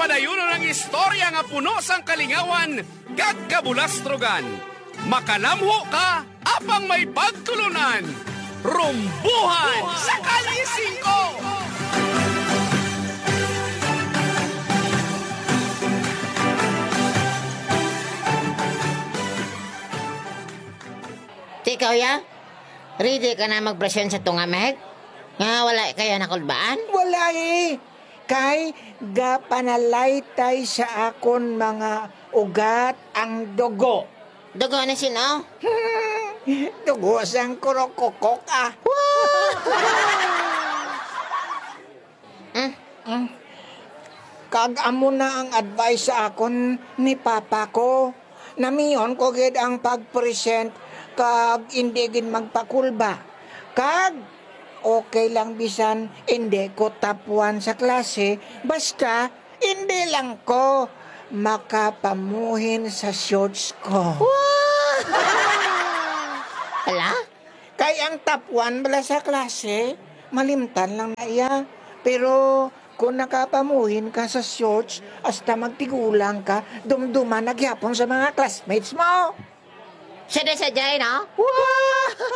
Padayon ng istorya nga puno sang kalingawan, kag kabulastrogan. Makalamho ka, apang may pagtulunan. Rumbuhan sa Kalye 5! Ikaw ya? Ready ka na magpresyon sa tungameg? Nga wala kayo nakulbaan? Wala eh. Kay gapanalaytay sa akon mga ugat ang dugo. Dugo na sino? Dugo sang kurokokok ah. Kag amo na ang advice sa akon ni papa ko. Namiyon ko gid ang pag-present kag hindi gid magpakulba. Kag okay lang bisan hindi ko top 1 sa klase basta hindi lang ko makapamuhin sa shorts ko. Ala? Kay ang top 1 bala sa klase, malimtan lang na iya. Pero kung nakapamuhin ka sa shorts, hasta magtigulang ka, dumduman nagyapon sa mga classmates mo. Sadya-sadya, no? Wow!